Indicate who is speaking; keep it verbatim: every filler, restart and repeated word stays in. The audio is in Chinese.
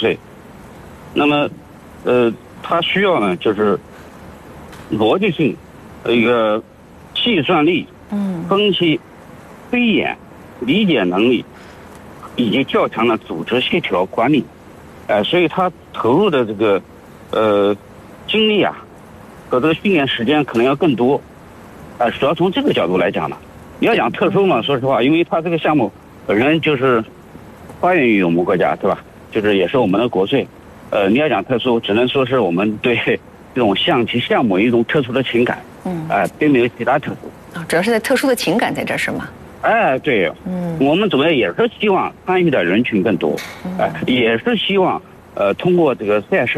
Speaker 1: 岁。那么，呃，他需要呢，就是逻辑性，一个计算力，
Speaker 2: 嗯，
Speaker 1: 分析、推演、理解能力，以及较强的组织协调管理。哎、呃，所以他投入的这个呃精力啊和这个训练时间可能要更多。哎、呃，主要从这个角度来讲呢，你要讲特殊嘛，说实话，因为他这个项目本身就是发源于我们国家，对吧？就是也是我们的国粹。呃，你要讲特殊，只能说是我们对这种象棋项目一种特殊的情感。嗯，哎、呃，并没有其他特殊。
Speaker 2: 啊，主要是在特殊的情感在这儿是吗？
Speaker 1: 哎，对，嗯，我们主要也是希望参与的人群更多，哎、呃，也是希望呃通过这个赛事。